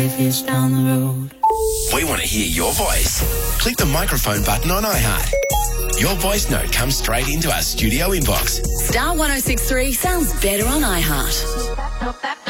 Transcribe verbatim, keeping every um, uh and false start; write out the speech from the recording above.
if it's down the road. We want to hear your voice. Click the microphone button on iHeart. Your voice note comes straight into our studio inbox. Star one oh six three sounds better on iHeart.